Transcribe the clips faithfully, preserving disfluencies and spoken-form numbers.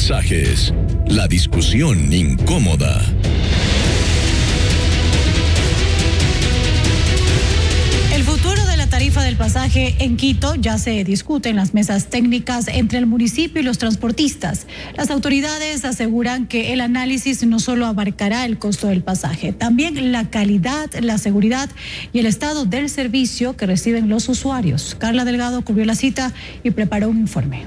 mensajes, la discusión incómoda. El futuro de la tarifa del pasaje en Quito ya se discute en las mesas técnicas entre el municipio y los transportistas. Las autoridades aseguran que el análisis no solo abarcará el costo del pasaje, también la calidad, la seguridad y el estado del servicio que reciben los usuarios. Carla Delgado cubrió la cita y preparó un informe.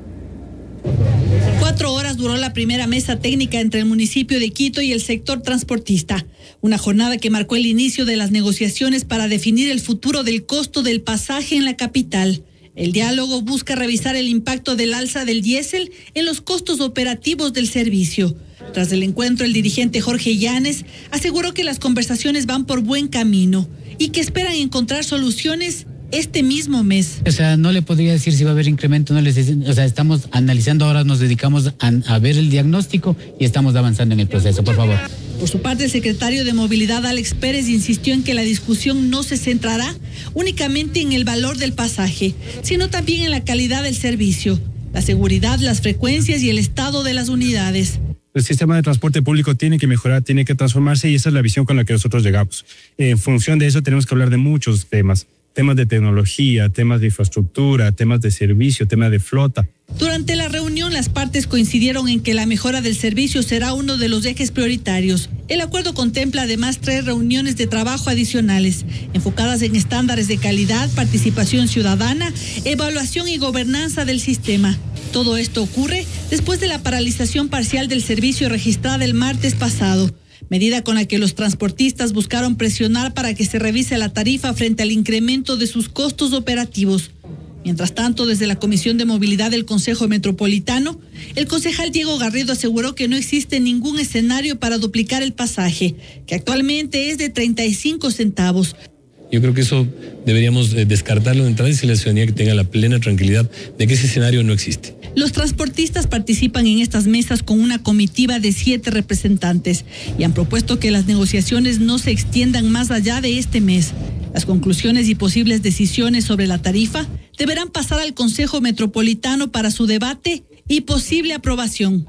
Cuatro horas duró la primera mesa técnica entre el municipio de Quito y el sector transportista. Una jornada que marcó el inicio de las negociaciones para definir el futuro del costo del pasaje en la capital. El diálogo busca revisar el impacto del alza del diésel en los costos operativos del servicio. Tras el encuentro, el dirigente Jorge Llanes aseguró que las conversaciones van por buen camino y que esperan encontrar soluciones este mismo mes. O sea, no le podría decir si va a haber incremento, no les dicen, o sea, estamos analizando, ahora nos dedicamos a, a ver el diagnóstico y estamos avanzando en el proceso, por favor. Por su parte, el secretario de Movilidad, Alex Pérez, insistió en que la discusión no se centrará únicamente en el valor del pasaje, sino también en la calidad del servicio, la seguridad, las frecuencias y el estado de las unidades. El sistema de transporte público tiene que mejorar, tiene que transformarse y esa es la visión con la que nosotros llegamos. En función de eso tenemos que hablar de muchos temas. Temas de tecnología, temas de infraestructura, temas de servicio, temas de flota. Durante la reunión, las partes coincidieron en que la mejora del servicio será uno de los ejes prioritarios. El acuerdo contempla además tres reuniones de trabajo adicionales, enfocadas en estándares de calidad, participación ciudadana, evaluación y gobernanza del sistema. Todo esto ocurre después de la paralización parcial del servicio registrada el martes pasado, medida con la que los transportistas buscaron presionar para que se revise la tarifa frente al incremento de sus costos operativos. Mientras tanto, desde la Comisión de Movilidad del Consejo Metropolitano, el concejal Diego Garrido aseguró que no existe ningún escenario para duplicar el pasaje, que actualmente es de treinta y cinco centavos. Yo creo que eso deberíamos descartarlo de entrada y si la ciudadanía que tenga la plena tranquilidad de que ese escenario no existe. Los transportistas participan en estas mesas con una comitiva de siete representantes y han propuesto que las negociaciones no se extiendan más allá de este mes. Las conclusiones y posibles decisiones sobre la tarifa deberán pasar al Consejo Metropolitano para su debate y posible aprobación.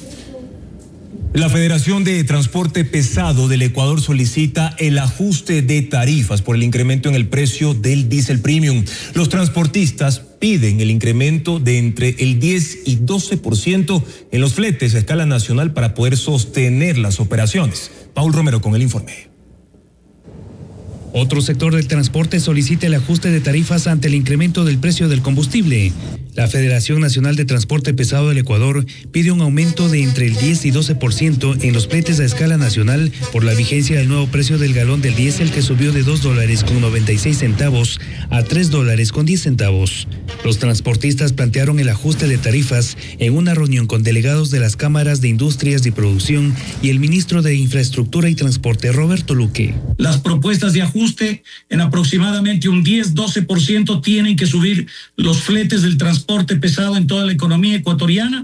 La Federación de Transporte Pesado del Ecuador solicita el ajuste de tarifas por el incremento en el precio del diésel premium. Los transportistas piden el incremento de entre el diez y doce por ciento en los fletes a escala nacional para poder sostener las operaciones. Paul Romero con el informe. Otro sector del transporte solicita el ajuste de tarifas ante el incremento del precio del combustible. La Federación Nacional de Transporte Pesado del Ecuador pide un aumento de entre el diez y doce por ciento en los fletes a escala nacional por la vigencia del nuevo precio del galón del diésel que subió de dos dólares con noventa y seis centavos a tres dólares con diez centavos. Los transportistas plantearon el ajuste de tarifas en una reunión con delegados de las cámaras de industrias y producción y el ministro de Infraestructura y Transporte, Roberto Luque. Las propuestas de ajuste en aproximadamente un diez a doce por ciento tienen que subir los fletes del transporte pesado en toda la economía ecuatoriana.